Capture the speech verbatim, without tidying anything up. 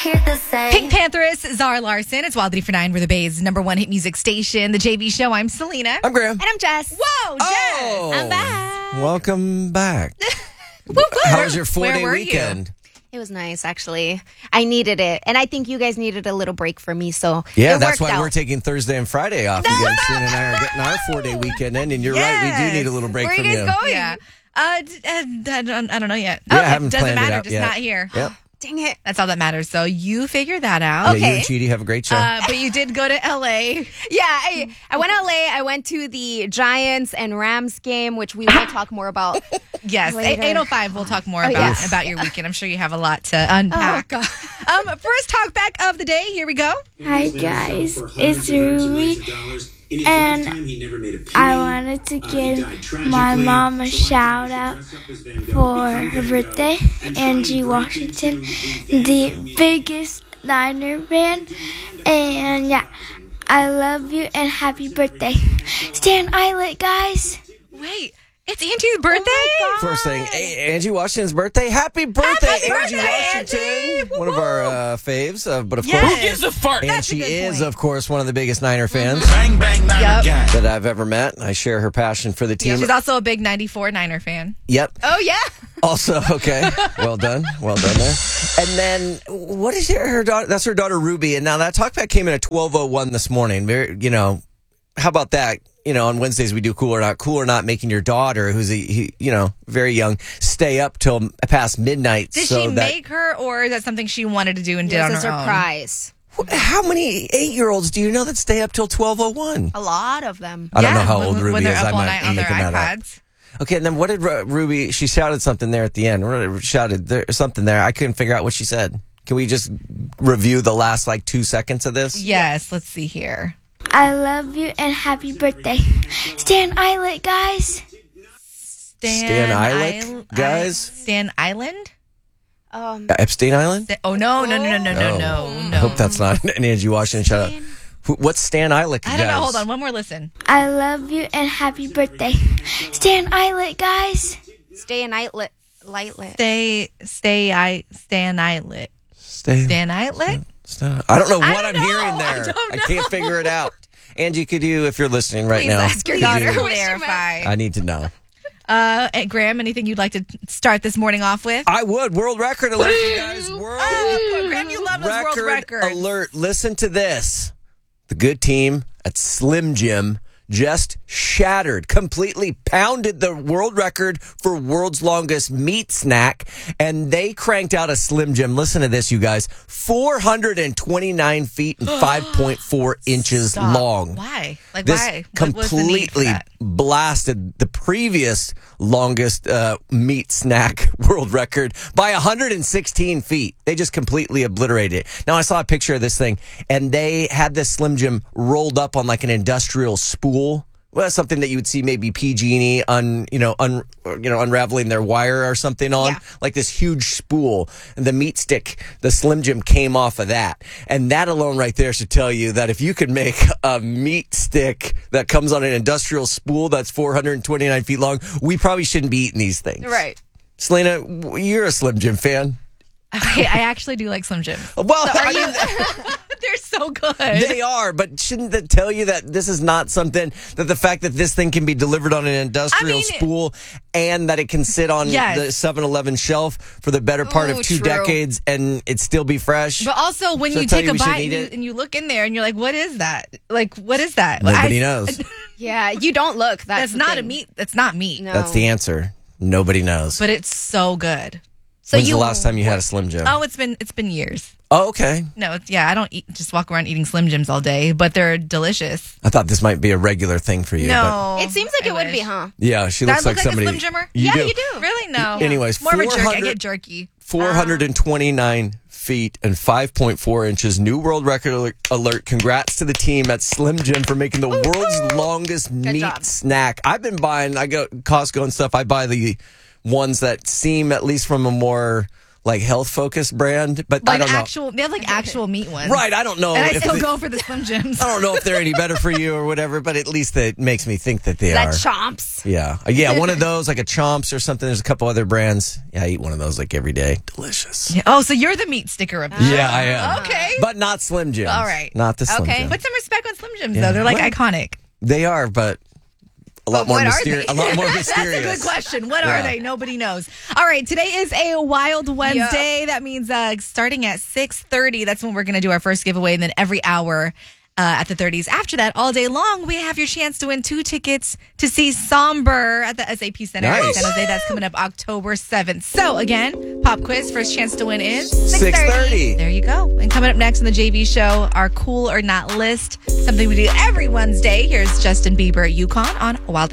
hear the same. Pink Pantheress, Zara Larson. It's Wild for Nine. We're the Bay's number one hit music station. The J V Show. I'm Selena. I'm Graham. And I'm Jess. Whoa, Jess. Oh, I'm back. Welcome back. Woo, woo. How was your four-day Where were weekend? you? It was nice, actually. I needed it. And I think you guys needed a little break for me, so Yeah, it that's worked why out. we're taking Thursday and Friday off. Again, Selena and I are getting our four-day weekend in, and you're right, we do need a little break Where are from you you. guys going? Yeah. Uh, d- uh, I, don't, I don't know yet. Yeah, I Okay, haven't doesn't planned it matter. out Just yet. not here. Yep. Dang it. That's all that matters. So you figure that out. Yeah, you Okay. and Chidi have a great show. Uh, but you did go to L A. Yeah, I, I went to L A. I went to the Giants and Rams game, which we will talk more about. Yes, Later. eight oh five. We'll talk more Oh, about yes. about your weekend. I'm sure you have a lot to unpack. Oh, God. Um, first talk back of the day. Here we go. Hi guys, it's Ruby, and I wanted to give my mom a shout out for her birthday, Angie Washington, the biggest Niner fan, and yeah, I love you and happy birthday. Stan Islet, guys. Wait, it's Angie's birthday. First thing, A- Angie Washington's birthday. Happy birthday, Happy Angie birthday, Washington. Angie. One of our uh, faves, uh, but of Yes. course, Who gives a fart? and That's a she good is, point. of course, one of the biggest Niner fans Bang, bang, Niner Yep. gang. that I've ever met. I share her passion for the team. She's also a big ninety-four Niner fan. Yep. Oh, yeah. Also, okay. Well done. Well done there. And then, what is your, her daughter? That's her daughter, Ruby. And now that talkback came in at twelve oh one this morning. Very, you know, how about that? You know, on Wednesdays we do cool or not, cool or not, making your daughter, who's, a, he, you know, very young, stay up till past midnight. Did so she that, make her, or is that something she wanted to do and It did on her was a own? surprise. How many eight-year-olds do you know that stay up till twelve oh one? A lot of them. I don't Yeah, know how when- old Ruby when they're is. up I all might night be on their making that up. iPads. Okay, and then what did Ru- Ruby, she shouted something there at the end. Ru- Shouted there, something there. I couldn't figure out what she said. Can we just review the last like two seconds of this? Yes, let's see here. I love you and happy birthday. Stan Islet, guys. Stan, Stan Islet, Isl- guys? I- Stan Island? Um, Epstein Island? Sta- Oh, no, no, no, no, no, no, Oh. no, no. I hope that's not an Angie Washington shout out. Who, what's Stan Islet, I don't know. guys? Hold on. One more listen. I love you and happy birthday. Stan Islet, guys. stay in Lightlet. Lightlet. Stay, stay, I, Stan Islet. Stan, Stan Islet? Stan- I don't know I what don't I'm know. hearing I there. don't I can't figure it out. Angie, could you, if you're listening right Please now, ask your could daughter you- to clarify. I need to know. Uh, and Graham, anything you'd like to start this morning off with? I would. World record alert, you guys. World Oh, Graham, you love those world record records. alert. Listen to this. The good team at Slim Jim just shattered, completely pounded the world record for world's longest meat snack. And they cranked out a Slim Jim. Listen to this, you guys. four hundred twenty-nine feet and five point four inches Stop. long. Why? Like, This why? What was the need for completely that? blasted the previous longest uh, meat snack world record by one hundred sixteen feet. They just completely obliterated it. Now, I saw a picture of this thing, and they had this Slim Jim rolled up on like an industrial spool. Well, that's something that you would see maybe P G and E un, you know, un, you know, unraveling their wire or something on, Yeah. like this huge spool. And the meat stick, the Slim Jim came off of that. And that alone right there should tell you that if you could make a meat stick that comes on an industrial spool that's four hundred twenty-nine feet long, we probably shouldn't be eating these things. Right. Selena, w- you're a Slim Jim fan. Okay, I actually do like Slim Jim. Well, I mean, They're so good. they are, but shouldn't that tell you that this is not something that the fact that this thing can be delivered on an industrial I mean, spool and that it can sit on Yes. the seven eleven shelf for the better part Ooh, of two true. decades and it still be fresh? But also, when Should I you tell take you a we shouldn't bite eat and you, it? and you look in there and you're like, what is that? Like, what is that? Nobody I- knows. Yeah, you don't look. That's, That's the not a thing. meat. That's not meat. No. That's the answer. Nobody knows. But it's so good. So When's you, the last time you had a Slim Jim? Oh, it's been it's been years. Oh, okay. No, it's, yeah, I don't eat, just walk around eating Slim Jims all day, but they're delicious. I thought this might be a regular thing for you. But No, It seems like I it would wish. be, huh? yeah, she Do I looks look like like somebody. a Slim Jimmer? You Yeah, do. you do. Really? No. Anyways, more of a jerky. I 400 get jerky. four hundred twenty-nine feet and five point four inches. New world record alert- alert. Congrats to the team at Slim Jim for making the world's longest meat job. snack. I've been buying, I go Costco and stuff. I buy the ones that seem, at least from a more like health focused brand, but Like I don't actual, they have like actual meat ones. know. Right, I don't know. And I if still they- go for the Slim Jims. I don't know if they're any better for you or whatever, but at least it makes me think that they That are. chomps. Yeah, Uh, yeah, one of those like a Chomps or something. There's a couple other brands. Yeah, I eat one of those like every day. Delicious. Yeah. Oh, so you're the meat sticker of the Yeah, show. I am. Okay. But not Slim Jims. All right. Not the Slim Okay. Jims. Put some respect on Slim Jims, Yeah. though. They're like Well, iconic. They are, but a lot But more what are mysterious. A they? lot more That's mysterious. a good question. What Yeah. are they? Nobody knows. All right, today is a Wild Wednesday. That means uh, starting at six thirty, that's when we're going to do our first giveaway. And then every hour uh, at the thirties after that, all day long, we have your chance to win two tickets to see Somber at the S A P Center in Nice. San Jose. That's coming up October seventh. So again, pop quiz, first chance to win is six thirty. There you go. And coming up next on the J V show, our cool or not list, something we do every Wednesday. Here's Justin Bieber, Yukon on Wild